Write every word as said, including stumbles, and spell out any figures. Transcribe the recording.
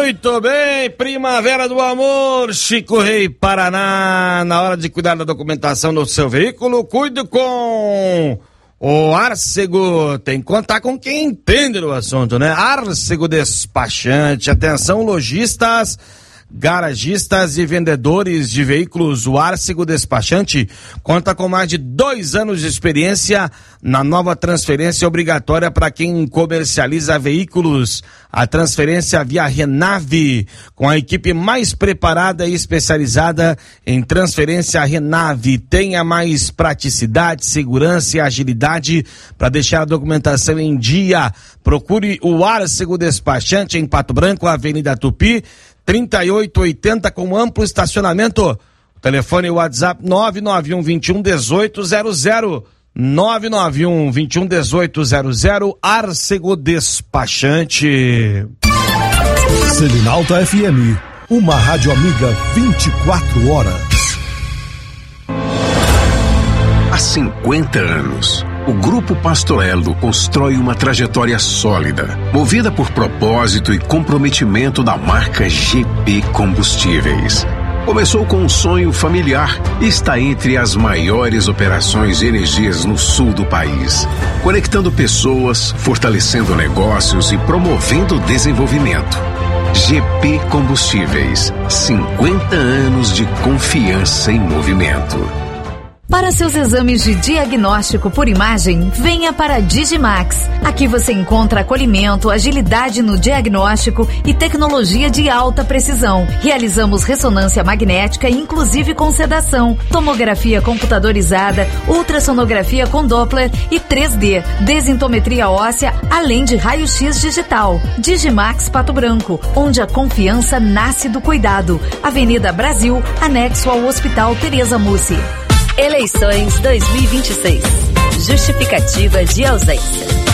Muito bem, Primavera do Amor, Chico Rei, Paraná. Na hora de cuidar da documentação do seu veículo, cuide com o Arcego. Tem que contar com quem entende do assunto, né? Arcego Despachante. Atenção, lojistas, garagistas e vendedores de veículos. O Arcego Despachante conta com mais de dois anos de experiência na nova transferência obrigatória para quem comercializa veículos. A transferência via Renave, com a equipe mais preparada e especializada em transferência Renave. Tenha mais praticidade, segurança e agilidade para deixar a documentação em dia. Procure o Arcego Despachante em Pato Branco, Avenida Tupi, trinta e oito oitenta, com amplo estacionamento. O telefone e o WhatsApp nove nove um, vinte e um, dezoito zero zero. nove nove um, vinte e um, dezoito zero zero. Arcego Despachante. Selinalta F M, uma rádio amiga vinte e quatro horas. Há cinquenta anos, o Grupo Pastorello constrói uma trajetória sólida, movida por propósito e comprometimento da marca G P Combustíveis. Começou com um sonho familiar e está entre as maiores operações de energias no sul do país, conectando pessoas, fortalecendo negócios e promovendo o desenvolvimento. G P Combustíveis, cinquenta anos de confiança em movimento. Para seus exames de diagnóstico por imagem, venha para a Digimax. Aqui você encontra acolhimento, agilidade no diagnóstico e tecnologia de alta precisão. Realizamos ressonância magnética, inclusive com sedação, tomografia computadorizada, ultrassonografia com Doppler e três D, desintometria óssea, além de raio-x digital. Digimax Pato Branco, onde a confiança nasce do cuidado. Avenida Brasil, anexo ao Hospital Tereza Mussi. Eleições dois mil e vinte e seis. Justificativa de ausência.